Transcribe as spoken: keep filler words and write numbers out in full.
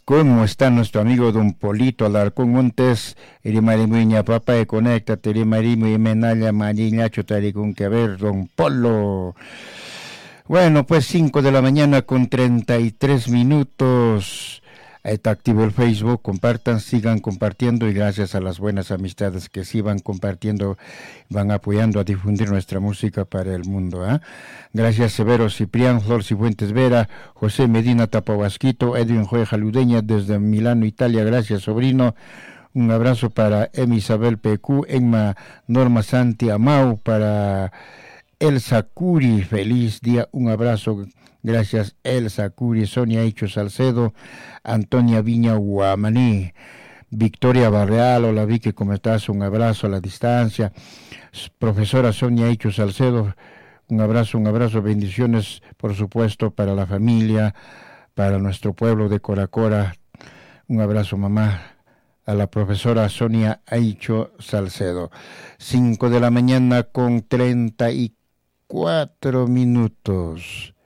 ¿Cómo está nuestro amigo don Polito Alarcón Montes? Irimarimiña papá y conéctate, Irimarimo y Menalla Mariñacho Taricún que ver, don Polo. Bueno, pues cinco de la mañana con treinta y tres minutos. Está activo el Facebook, compartan, sigan compartiendo y gracias a las buenas amistades que sí van compartiendo, van apoyando a difundir nuestra música para el mundo. ¿eh? Gracias Severo Ciprián, Flor Cifuentes Vera, José Medina Tapahuasquito, Edwin Joya Jaludeña desde Milano, Italia, gracias sobrino. Un abrazo para Emi Isabel P Q, Emma Norma Santi Amau, para Elsa Curi, feliz día, un abrazo. Gracias Elsa Curi, Sonia Hicho Salcedo, Antonia Viña Guamaní, Victoria Barreal, hola Vicky, ¿cómo estás? Un abrazo a la distancia. Profesora Sonia Hicho Salcedo, un abrazo, un abrazo, bendiciones por supuesto para la familia, para nuestro pueblo de Coracora. Un abrazo mamá a la profesora Sonia Hicho Salcedo. Cinco de la mañana con treinta y cuatro minutos.